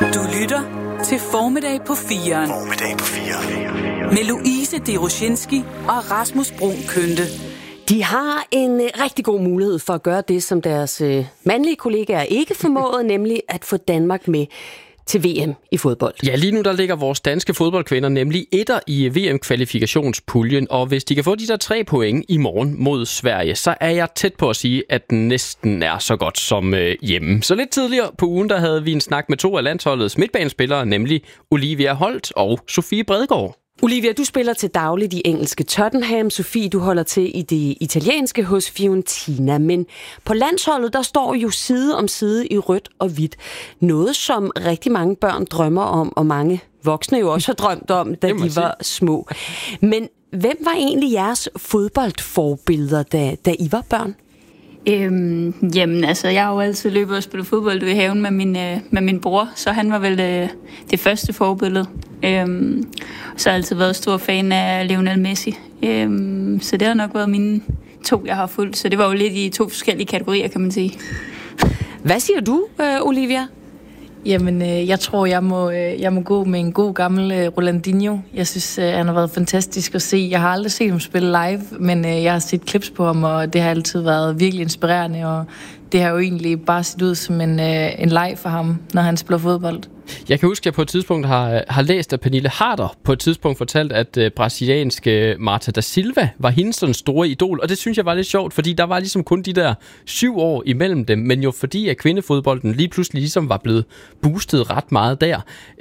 Du lytter til Formiddag på 4'eren. Formiddag på 4'eren. Med Louise Deroshinski og Rasmus Bruun Kønte. De har en rigtig god mulighed for at gøre det, som deres mandlige kollegaer ikke formåede, nemlig at få Danmark med til VM i fodbold. Ja, lige nu der ligger vores danske fodboldkvinder nemlig etter i VM-kvalifikationspuljen, og hvis de kan få de der 3 point i morgen mod Sverige, så er jeg tæt på at sige, at den næsten er så godt som hjemme. Så lidt tidligere på ugen, der havde vi en snak med 2 af landsholdets midtbanespillere, nemlig Olivia Holt og Sofie Bredegaard. Olivia, du spiller til dagligt i engelske Tottenham. Sofie, du holder til i det italienske hos Fiorentina. Men på landsholdet, der står jo side om side i rødt og hvidt. Noget, som rigtig mange børn drømmer om, og mange voksne jo også har drømt om, da de var små. Men hvem var egentlig jeres fodboldforbilleder, da I var børn? Jamen, altså, jeg har jo altid løbet og spillet fodbold i haven med min bror, så han var vel det første forbillede. Så har jeg altid været stor fan af Lionel Messi. Så det har nok været mine 2, jeg har fulgt. Så det var jo lidt i 2 forskellige kategorier, kan man sige. Hvad siger du, Olivia? Jamen, jeg tror, jeg må gå med en god gammel Ronaldinho. Jeg synes, han har været fantastisk at se. Jeg har aldrig set ham spille live, men jeg har set clips på ham, og det har altid været virkelig inspirerende, og det har jo egentlig bare set ud som en leg for ham, når han spiller fodbold. Jeg kan huske, at jeg på et tidspunkt har læst, at Pernille Harder på et tidspunkt fortalt, at brasilianske Marta da Silva var hendes sådan store idol, og det synes jeg var lidt sjovt, fordi der var ligesom kun de der 7 år imellem dem, men jo fordi at kvindefodbolden lige pludselig ligesom var blevet boostet ret meget der.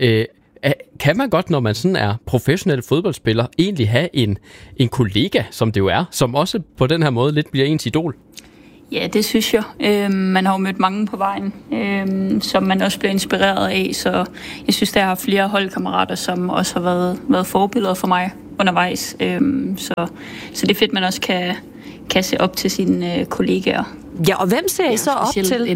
Kan man godt, når man sådan er professionel fodboldspiller, egentlig have en kollega, som det jo er, som også på den her måde lidt bliver ens idol? Ja, det synes jeg. Man har jo mødt mange på vejen, som man også bliver inspireret af, så jeg synes, der er flere holdkammerater, som også har været forbilleder for mig undervejs. Så det er fedt, man også kan se op til sine kollegaer. Ja, og hvem ser I så op til?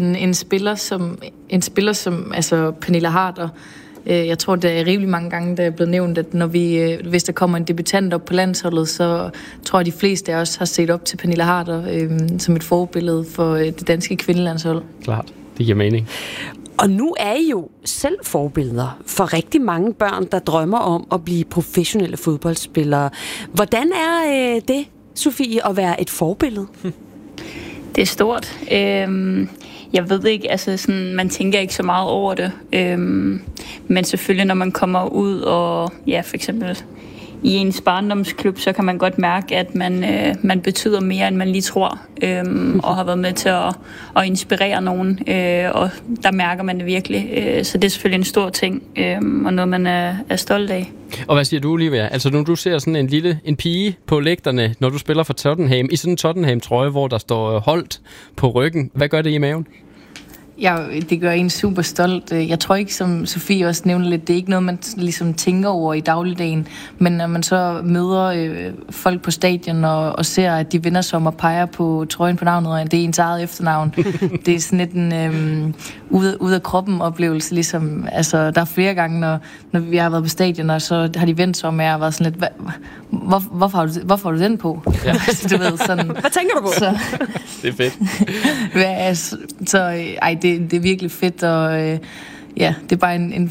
En spiller som altså Pernille Harder. Jeg tror, det er rimelig mange gange, der er blevet nævnt, at hvis der kommer en debutant op på landsholdet, så tror jeg, de fleste af os har set op til Pernille Harder som et forbillede for det danske kvindelandshold. Klart, det giver mening. Og nu er I jo selv forbilleder for rigtig mange børn, der drømmer om at blive professionelle fodboldspillere. Hvordan er det, Sofie, at være et forbillede? Det er stort. Jeg ved ikke, altså sådan, man tænker ikke så meget over det. Men selvfølgelig, når man kommer ud og for eksempel i ens barndomsklub, så kan man godt mærke, at man betyder mere, end man lige tror, og har været med til at inspirere nogen, og der mærker man det virkelig. Så det er selvfølgelig en stor ting, og noget, man er stolt af. Og hvad siger du, Olivia? Altså, når du ser sådan en pige på lægterne, når du spiller for Tottenham, i sådan en Tottenham-trøje, hvor der står Holt på ryggen, hvad gør det i maven? Ja, det gør en super stolt. Jeg tror ikke, som Sofie også nævnte lidt, det er ikke noget, man ligesom tænker over i dagligdagen. Men når man så møder folk på stadion og ser, at de vender sig om og peger på trøjen på navnet, og det er ens eget efternavn. Det er sådan lidt en ud af kroppen oplevelse. Ligesom, altså, der er flere gange, når vi har været på stadion, og så har de vendt sig om, og jeg har været sådan lidt, hvorfor har du den på? Ja. Du ved, sådan, hvad tænker du på? Så, det er fedt. Det er virkelig fedt, og det er bare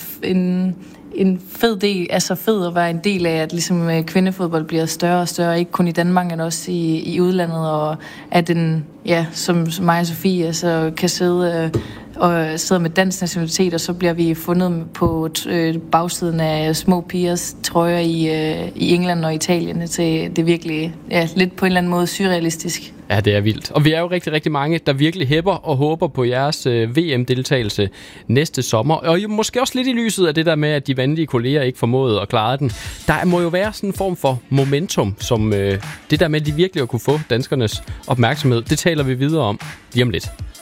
en fed del, altså fed at være en del af, at ligesom kvindefodbold bliver større og større, ikke kun i Danmark, men også i udlandet, og at den, som mig og Sofie, altså kan sidde med dansk nationalitet, og så bliver vi fundet på bagsiden af små pigers trøjer i England og Italien. Det er virkelig lidt på en eller anden måde surrealistisk. Ja, det er vildt. Og vi er jo rigtig, rigtig mange, der virkelig hæpper og håber på jeres VM-deltagelse næste sommer. Og måske også lidt i lyset af det der med, at de vanlige kolleger ikke formåede at klare den. Der må jo være sådan en form for momentum, som det der med, at de virkelig at kunne få danskernes opmærksomhed. Det taler vi videre om lige om lidt.